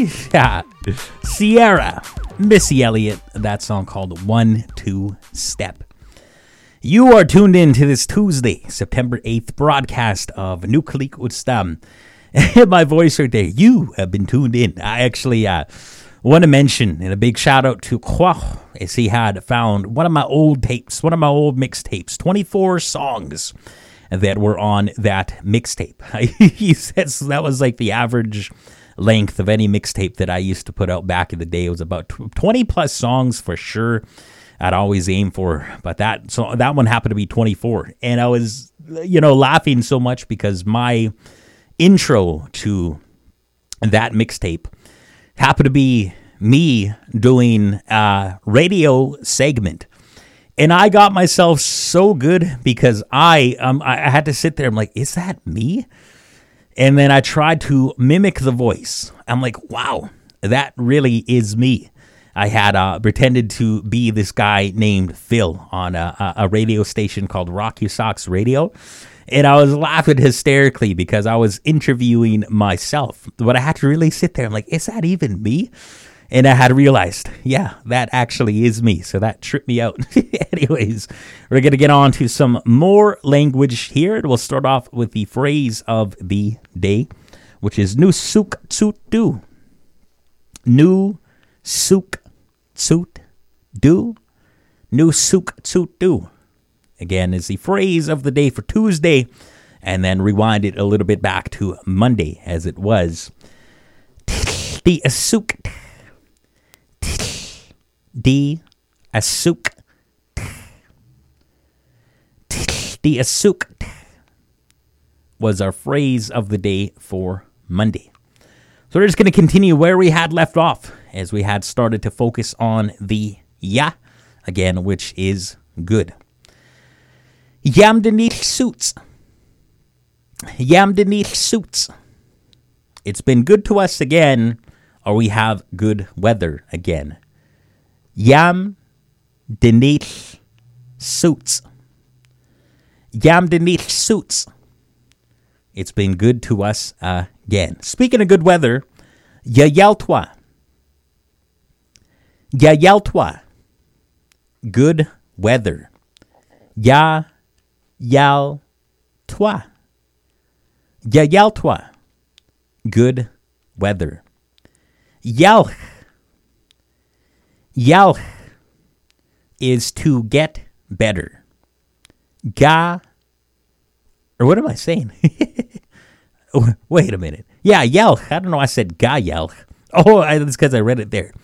Yeah. Sierra, Missy Elliott, that song called 1-2 Step. You are tuned in to this Tuesday, September 8th broadcast of Nukalik Utstam. My voice right there, you have been tuned in. I actually want to mention, and a big shout out to Kwah, as he had found one of my old tapes, one of my old mixtapes, 24 songs that were on that mixtape. He says that was like the average length of any mixtape that I used to put out back in the day. It was about 20 plus songs for sure. I'd always aim for, but that one happened to be 24, and I was laughing so much because my intro to that mixtape happened to be me doing a radio segment. And I got myself so good because I had to sit there. I'm like, is that me? And then I tried to mimic the voice. I'm like, wow, that really is me. I had pretended to be this guy named Phil on a radio station called Rock You Socks Radio. And I was laughing hysterically because I was interviewing myself. But I had to really sit there. I'm like, is that even me? And I had realized, yeah, that actually is me. So that tripped me out. Anyways, we're going to get on to some more language here. We'll start off with the phrase of the day, which is Nu Suk Tsut Du. Nu Suk Tsut Du. Nu Suk Tsut Du. Again, is the phrase of the day for Tuesday. And then rewind it a little bit back to Monday as it was. The Asuk. The Asuk. The Asuk was our phrase of the day for Monday. So we're just going to continue where we had left off as we had started to focus on the ya again, which is good. Yamdenich suits. Yamdenich suits. It's been good to us again, or we have good weather again. Yam denich suits. Yam denich suits. It's been good to us again. Speaking of good weather, Yayaltwa. Yayaltwa. Good weather. Ya yal twa. Yayaltwa. Good weather. Yalch. Yalch is to get better. Ga, or what am I saying? Oh, wait a minute. Yeah, yalch. I don't know. I said ga yalch. Oh, that's because I read it there.